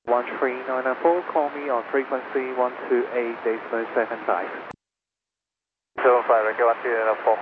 13994, call me on frequency 128.75. 75, Echo 13994.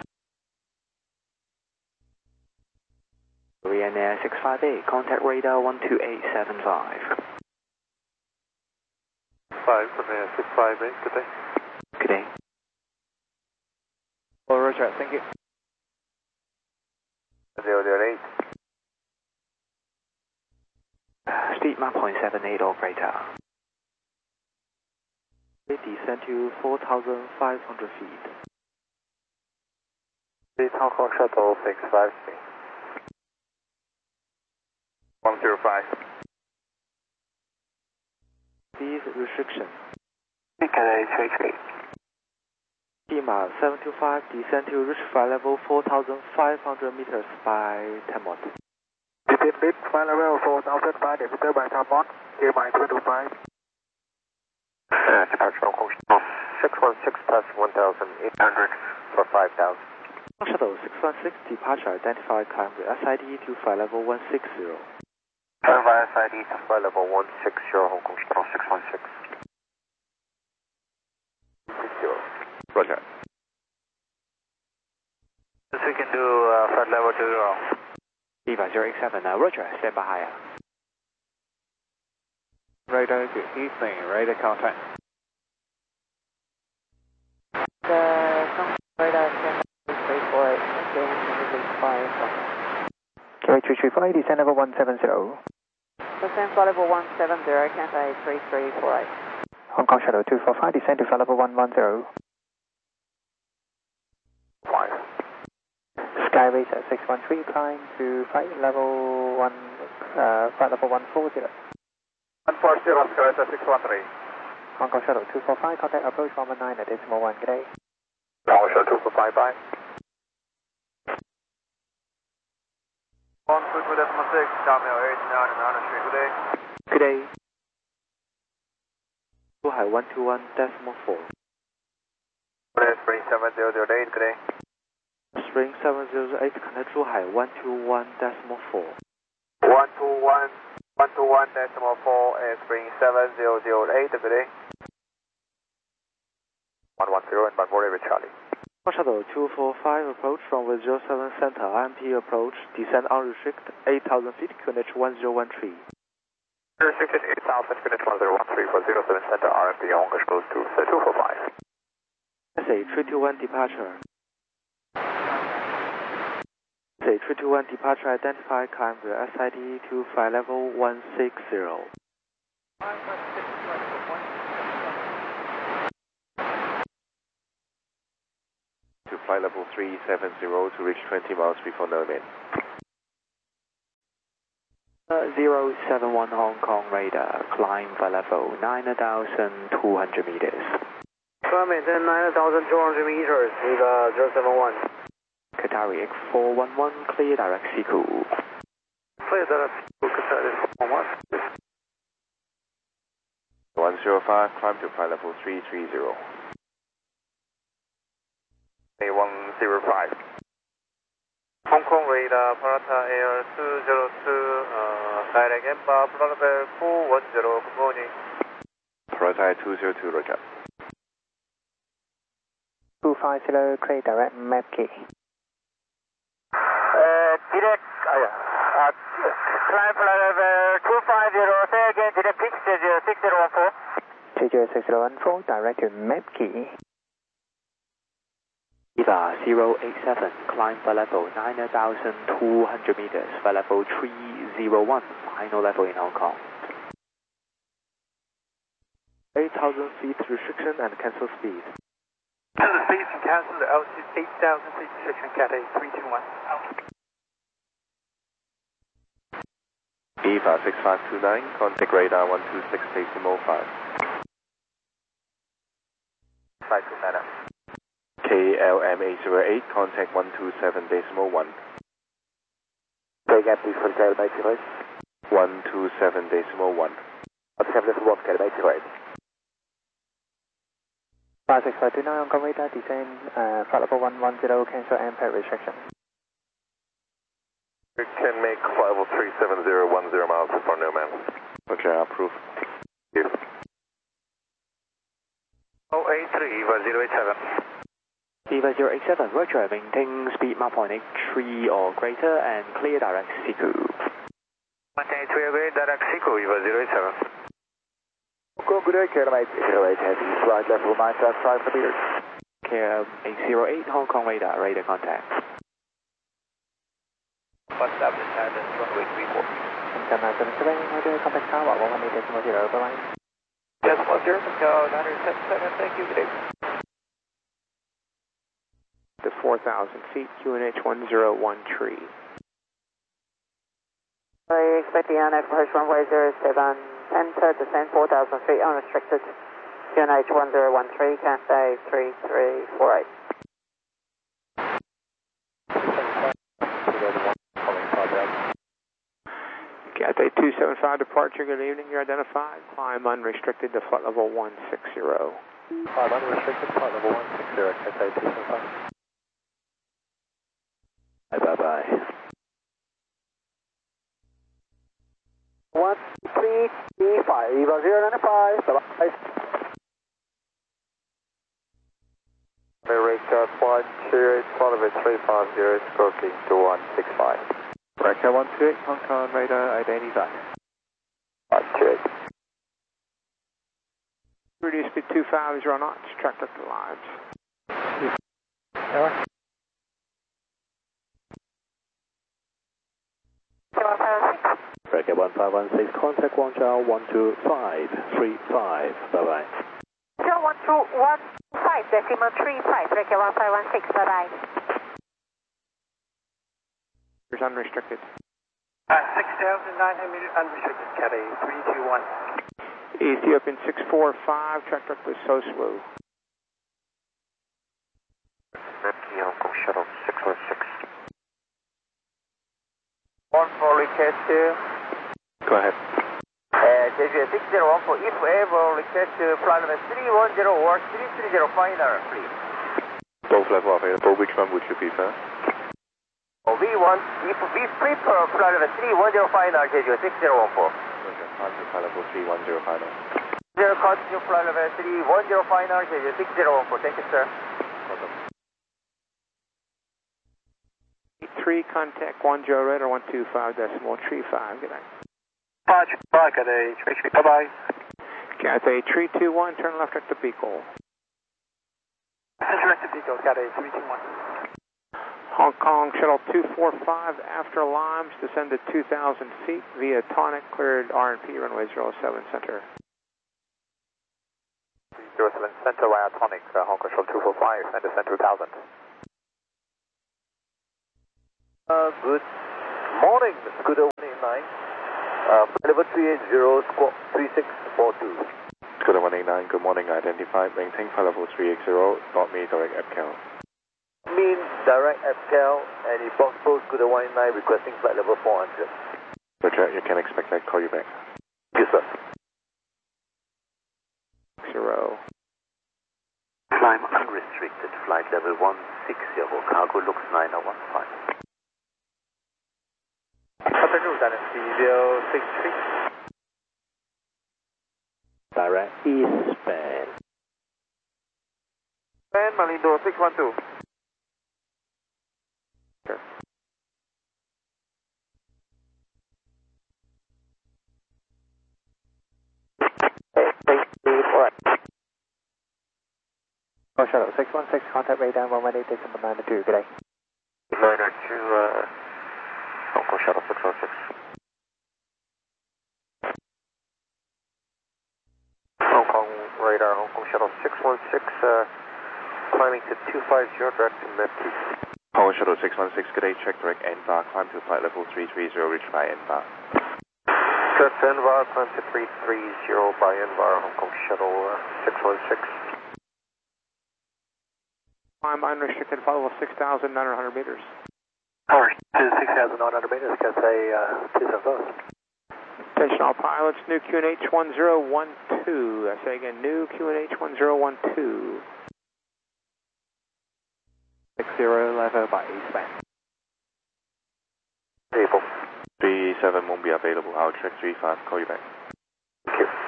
Ryanair 658, contact radar 12875. 5, Ryanair 658, good day. Good day. Oh, Roger, thank you. 008. Speed map 0.78 operator. Descend to 4,500 feet. Lead Hong Kong Shuttle 653. 105. Speed restriction. Cathay 338. Lima 725, descend to reach flight level 4,500 meters by 10 knots. Descend flight level 4,500 meters by 10 knots. Lima 225. Departure Hong Kong Shuttle 616 plus 1,800 for 5,000. Shuttle 616, departure identified, climb the SID to flight level 160. Via SID to flight level 160, Hong Kong Shuttle 616. 60. Roger. Yes, we can do flight level 20. Lima 087, Roger, stand by higher. Radar, good evening, radar contact. Radar 10.348, again, 335, descend level 170. descend flight level 170, Cathay 3348. Hong Kong Shuttle 245, descend to flight level 110. 5. Skyway at 613, climb to flight level 140. 140, Sky 613. Hong Kong Shuttle 245, contact approach 119 at decimal 1, good day. Hong Kong Shuttle 245, bye. 122.6, Terminal 89 Street, good day. Good day. Zhuhai 121.4. Good day, Spring 7008, good day. Spring 708, connect Zhuhai 121.4. 121.4 and Spring 7008, good day. 110 and Bamboo River Charlie. Shuttle 245, approach from with 07 center, IMP approach, descend unrestricted 8,000 feet, QNH 1013. Restricted 8,000, QNH 1013 for 07 center, RMP, Hong Kong Shuttle 245. SA 321 departure. SA 321 departure identified, climb the SID to flight level 160. To flight level 370 to reach 20 miles before known-in. 071 Hong Kong radar, climb flight level 9,200 meters. Maintain 9,200 meters with 071. Qatari X411, clear direct Siku. Clear direct Qatari X411. 105, climb to flight level 330. A105. Hong Kong radar, Parata Air 202, direct Emba, Bravo 410, good morning. Parata Air 202, Roger. 250, clear direct Mapkey. Direct, climb flight level 250, say again, direct pitch 6014. 6014, direct to Mapkey. Eva 087, climb flight level 9,200 meters, flight level 301, final level in Hong Kong. 8,000 feet restriction and cancel speed. Cancel speed and cancel the altitude 8,000 feet restriction, Cathay 321. Eva 6529, contact radar 126.5. 529. KLM 808, contact 127.1. Take up please for KLM 808. 127.1. 127.1, KLM 808. 56529 Hong Kong radar, descend flight level 110, cancel impact restriction. You can make flight level 370 miles before Newman. Roger, approve. Thank you. 083, Eva 087. Eva 087, Roger, maintain speed Mach 3 or greater and clear direct Siku. Maintain 3 or greater, direct Siku, Eva 087. Go good day, KLM 808 Heavy, flight level 955 meters. KLM 808, Hong Kong radar, radar contact. What's up, this time is runway 34. Radar contact tower, 118.0, bye-bye. Decimal 0, go 977, thank you, good day. To 4,000 feet, QNH 1013. We expect the on approach runway 07, enter, descend 4,000 feet, unrestricted. QNH 1013, Cathay 3348. Cathay 275 departure, good evening, you're identified. Climb unrestricted to flight level 160. Climb unrestricted, flight level 160, Cathay 275. Bye-bye. 1335, Eva 095, bye-bye. America 128, flight level 350, stroking to 165. America 128, Hong Kong radar identified. 128. Reduce to 250 knots, track up the lines. Breaker 1516, contact Guangzhou 12535, bye-bye. 12115, decimal 35, breaker 1516, bye-bye. Here's unrestricted. 6,900 meters unrestricted, Cathay 321. Ethiopian 645, track up with Soslu. Mercury Hong Kong Shuttle 616. 14 request. Go ahead. Jeju 6014, if ever request flight level 310 or 330 final, please. Both level available. Which one would you prefer? We want, if we prefer flight level 310 final, Jeju 6014. Roger, climb to flight level 310 final. Continue flight level 310 final, Jeju 6014, thank you, sir. Welcome. 3 contact Guangzhou radar 125.35, good night. Roger, Cathay 333, bye-bye. Cathay 321, turn left at the Beagle. Select the Beagle, Cathay 321. Hong Kong Shuttle 245 after Limes, descend to 2,000 feet via Tonic, cleared RNP runway 07 center. 07 center via Tonic, Hong Kong Shuttle 245 and descend 2,000. Good morning, Scooter 189. Level 380, squawk 3642. Scooter 189, good morning, identified. Maintain flight level 380, dot me direct APCAL. Mean direct FCAL and box post Scooter 189 requesting flight level 400. Roger, you can expect that, call you back. Yes, sir. 0. Climb unrestricted, flight level 160, cargo looks 9015. Afternoon, Dynasty 063. Direct eastbound. And Malindo 612. Sure. Oh, Shuttle 616, contact radar 118.92, good day. 992, Hong Kong Shuttle 616. Hong Kong radar, Hong Kong Shuttle 616, climbing to 250, direct to Mercury. Hong Kong Shuttle 616, good day, check direct NVAR, climb to flight level 330, reach by NVAR. Direct to NVAR, climb to 330 by NVAR, Hong Kong Shuttle 616. Climb unrestricted, flight level 6,900 meters. Alright, 6,900 meters, Cathay 275. Attention all pilots, new QNH 1012. I say again, new QNH 1012. 60 level by eastbound. 34 37 won't be available. I'll check 35, call you back. Thank you.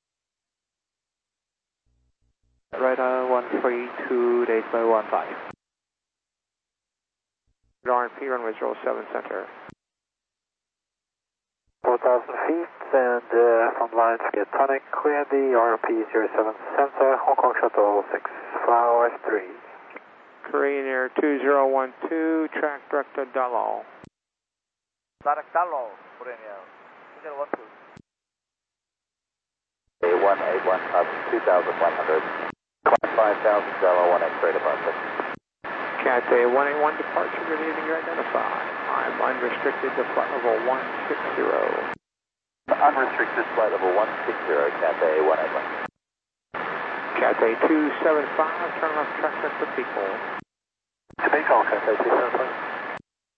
Radar 132, days by 15. RNP, runway 07 center. 4,000 feet and from lines Vietonic, clear the RMP 07 center, Hong Kong Shuttle 6, flowers 3. Korean Air 2012, track director Dalal. Direct Dalal, Korean Air 2012. 1815, 2,100, climb 5,000, Dalal 1 X-ray departure. Cathay 181 departure, good evening, you identify. I'm unrestricted to flight level 160. Unrestricted flight level 160, Cathay 181. Cathay 275, turn left track for people. To make all Cathay 275.